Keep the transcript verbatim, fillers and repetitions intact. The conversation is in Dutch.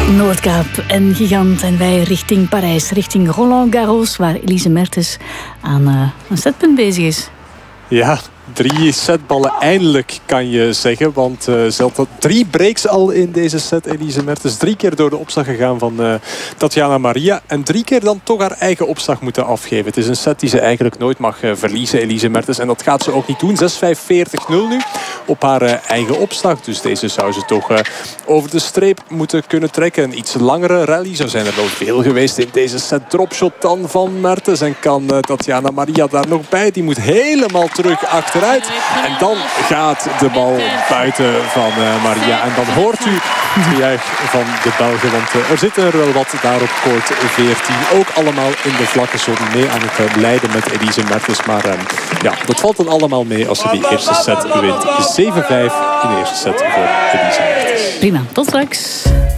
Noordkaap en Gigant en wij richting Parijs, richting Roland Garros, waar Elise Mertens aan uh, een setpunt bezig is. Ja, drie setballen eindelijk kan je zeggen. Want uh, ze had drie breaks al in deze set. Elise Mertens drie keer door de opslag gegaan van uh, Tatjana Maria. En drie keer dan toch haar eigen opslag moeten afgeven. Het is een set die ze eigenlijk nooit mag uh, verliezen, Elise Mertens. En dat gaat ze ook niet doen. zes vijf veertig nul nu op haar uh, eigen opslag. Dus deze zou ze toch uh, over de streep moeten kunnen trekken. Een iets langere rally zou zijn er wel veel geweest in deze set. Dropshot dan van Mertens. En kan uh, Tatjana Maria daar nog bij. Die moet helemaal terug achteruit. En dan gaat de bal buiten van uh, Maria. En dan hoort u het gejuich van de Belgen. Want uh, er zitten er wel wat daar op court veertien. Ook allemaal in de vlakke zone mee aan het uh, leiden met Elise Mertens. Maar uh, ja, dat valt dan allemaal mee als ze die eerste set wint. zeven vijf in de eerste set voor Elise Mertens. Prima, tot straks.